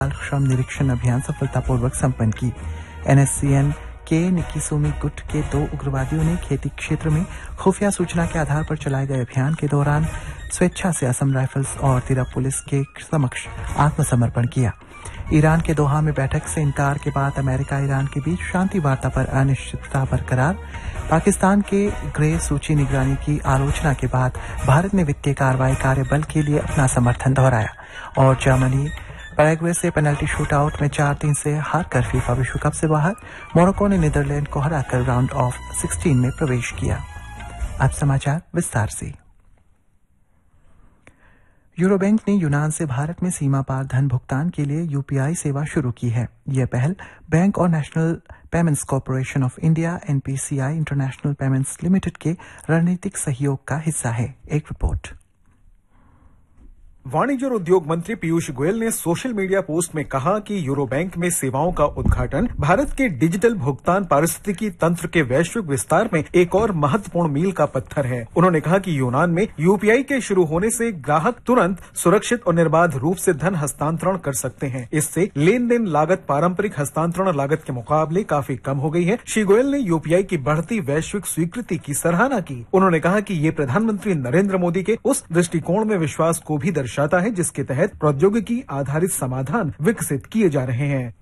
श्रम निरीक्षण अभियान सफलतापूर्वक संपन्न की। NSCN के निकीसुमी गुट के 2 उग्रवादियों ने खेती क्षेत्र में खुफिया सूचना के आधार पर चलाए गए अभियान के दौरान स्वेच्छा से असम राइफल्स और तिरप पुलिस के समक्ष आत्मसमर्पण किया। ईरान के दोहा में बैठक से इनकार के बाद अमेरिका ईरान के बीच शांति वार्ता पर अनिश्चितता बरकरार। पाकिस्तान के ग्रे सूची निगरानी की आलोचना के बाद भारत ने वित्तीय कार्रवाई कार्य बल के लिए अपना समर्थन दोहराया। और जर्मनी पैराग्वे से पेनल्टी शूटआउट में 4-3 से हारकर फीफा विश्व कप से बाहर। मोरक्को ने नीदरलैंड को हराकर राउंड ऑफ 16 में प्रवेश किया। अब समाचार विस्तार से। यूरो बैंक ने यूनान से भारत में सीमा पार धन भुगतान के लिए UPI सेवा शुरू की है। यह पहल बैंक और national payments corporation of India NPCI international payments limited के रणनीतिक सहयोग का हिस्सा है। एक रिपोर्ट। वाणिज्य और उद्योग मंत्री पीयूष गोयल ने सोशल मीडिया पोस्ट में कहा कि यूरो बैंक में सेवाओं का उद्घाटन भारत के डिजिटल भुगतान पारिस्थितिकी तंत्र के वैश्विक विस्तार में एक और महत्वपूर्ण मील का पत्थर है। उन्होंने कहा कि यूनान में UPI के शुरू होने से ग्राहक तुरंत सुरक्षित और निर्बाध रूप से धन हस्तांतरण कर सकते हैं। इससे लेन देन लागत पारंपरिक हस्तांतरण लागत के मुकाबले काफी कम हो गई है। श्री गोयल ने UPI की बढ़ती वैश्विक स्वीकृति की सराहना की। उन्होंने कहा कि ये प्रधानमंत्री नरेंद्र मोदी के उस दृष्टिकोण में विश्वास को भी दर्शाता है जिसके तहत प्रौद्योगिकी आधारित समाधान विकसित किए जा रहे हैं।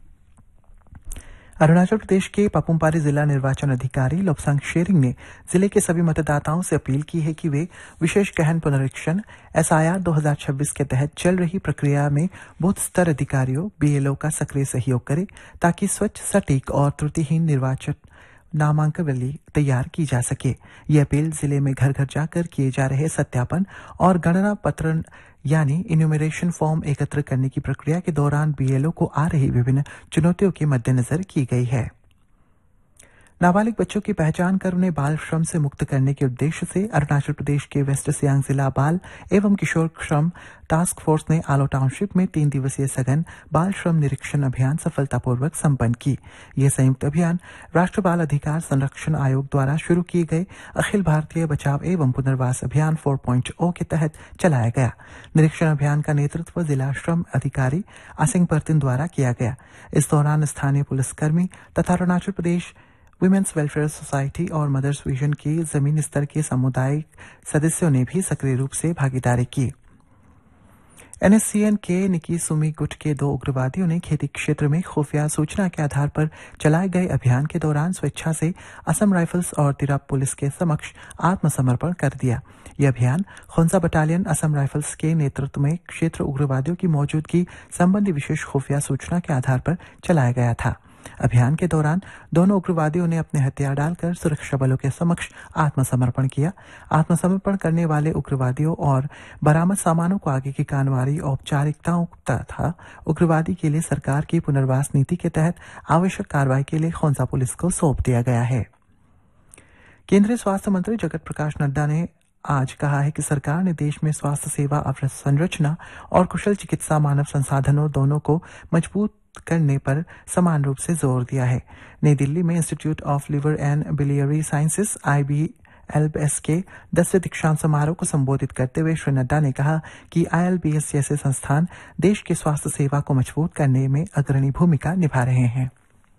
अरुणाचल प्रदेश के पापुमपारे जिला निर्वाचन अधिकारी लोब्सांग शेरिंग ने जिले के सभी मतदाताओं से अपील की है कि वे विशेष गहन पुनरीक्षण SIR 2026 के तहत चल रही प्रक्रिया में बूथ स्तर अधिकारियों BLO का सक्रिय सहयोग करें ताकि स्वच्छ, सटीक और त्रुटिहीन निर्वाचन नामांकन तैयार की जा सके। ये अपील जिले में घर घर जाकर किए जा रहे सत्यापन और गणना पत्र यानी इन्यूमरेशन फॉर्म एकत्र करने की प्रक्रिया के दौरान BLO को आ रही विभिन्न चुनौतियों के मद्देनजर की गई है। नाबालिग बच्चों की पहचान कर उन्हें बाल श्रम से मुक्त करने के उद्देश्य से अरुणाचल प्रदेश के वेस्ट सियांग जिला बाल एवं किशोर श्रम टास्क फोर्स ने आलो टाउनशिप में 3 दिवसीय सघन बाल श्रम निरीक्षण अभियान सफलतापूर्वक संपन्न की। यह संयुक्त अभियान राष्ट्रीय बाल अधिकार संरक्षण आयोग द्वारा शुरू किए गए अखिल भारतीय बचाव एवं पुनर्वास अभियान 4.0 के तहत चलाया गया। निरीक्षण अभियान का नेतृत्व जिला श्रम अधिकारी आसिंग पर्तिन द्वारा किया गया। इस दौरान स्थानीय पुलिसकर्मी तथा Arunachal Pradesh women's welfare society और मदर्स विजन के जमीनी स्तर के सामुदायिक सदस्यों ने भी सक्रिय रूप से भागीदारी की। NSCN के निकीसुमी गुट के 2 उग्रवादियों ने खेती क्षेत्र में खुफिया सूचना के आधार पर चलाए गए अभियान के दौरान स्वेच्छा से असम राइफल्स और तिरप पुलिस के समक्ष आत्मसमर्पण कर दिया। यह अभियान खोंसा बटालियन असम राइफल्स के नेतृत्व में क्षेत्र उग्रवादियों की मौजूदगी संबंधी विशेष खुफिया सूचना के आधार पर चलाया गया था। अभियान के दौरान दोनों उग्रवादियों ने अपने हथियार डालकर सुरक्षा बलों के समक्ष आत्मसमर्पण किया। आत्मसमर्पण करने वाले उग्रवादियों और बरामद सामानों को आगे की कार्रवाई औपचारिकताओं तथा उग्रवादी के लिए सरकार की पुनर्वास नीति के तहत आवश्यक कार्रवाई के लिए खोंसा पुलिस को सौंप दिया गया है। केंद्रीय स्वास्थ्य मंत्री जगत प्रकाश नड्डा ने आज कहा है कि सरकार ने देश में स्वास्थ्य सेवा अवसंरचना और कुशल चिकित्सा मानव संसाधनों दोनों को मजबूत करने पर समान रूप से जोर दिया है। नई दिल्ली में institute of liver and biliary sciences IBLS के 10वें दीक्षांत समारोह को संबोधित करते हुए श्री नड्डा ने कहा कि ILBS जैसे संस्थान देश की स्वास्थ्य सेवा को मजबूत करने में अग्रणी भूमिका निभा रहे हैं।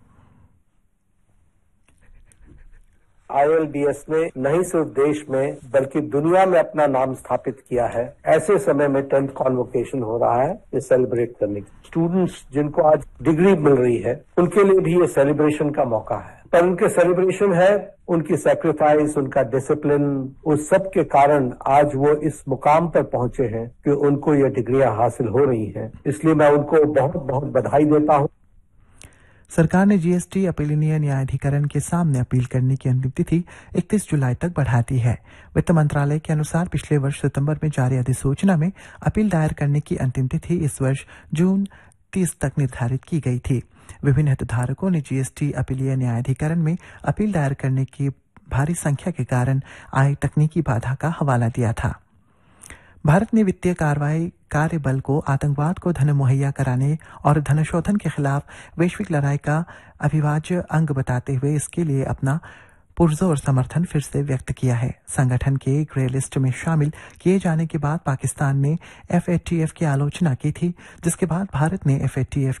ILBS ने नहीं सिर्फ देश में बल्कि दुनिया में अपना नाम स्थापित किया है। ऐसे समय में 10th कॉन्वोकेशन हो रहा है ये सेलिब्रेट करने की। स्टूडेंट्स जिनको आज डिग्री मिल रही है उनके लिए भी ये सेलिब्रेशन का मौका है। पर उनके सेलिब्रेशन है उनकी सैक्रिफाइस, उनका डिसिप्लिन, उस सब के कारण आज वो इस मुकाम पर पहुंचे हैं कि उनको ये डिग्रियां हासिल हो रही हैं। इसलिए मैं उनको बहुत बहुत बधाई देता हूं। सरकार ने GST अपीलीय न्यायाधिकरण के सामने अपील करने की अंतिम तिथि 31 जुलाई तक बढ़ा दी है। वित्त मंत्रालय के अनुसार पिछले वर्ष सितंबर में जारी अधिसूचना में अपील दायर करने की अंतिम तिथि इस वर्ष जून 30 तक निर्धारित की गई थी। विभिन्न हितधारकों ने GST अपीलीय न्यायाधिकरण में अपील दायर करने की भारी संख्या के कारण आई तकनीकी बाधा का हवाला दिया था। भारत ने वित्तीय कार्रवाई कार्य बल को आतंकवाद को धन मुहैया कराने और धनशोधन के खिलाफ वैश्विक लड़ाई का अविभाज्य अंग बताते हुए इसके लिए अपना पुरजोर समर्थन फिर से व्यक्त किया है। संगठन के ग्रे लिस्ट में शामिल किए जाने के बाद पाकिस्तान ने FATF की आलोचना की थी, जिसके बाद भारत ने FATF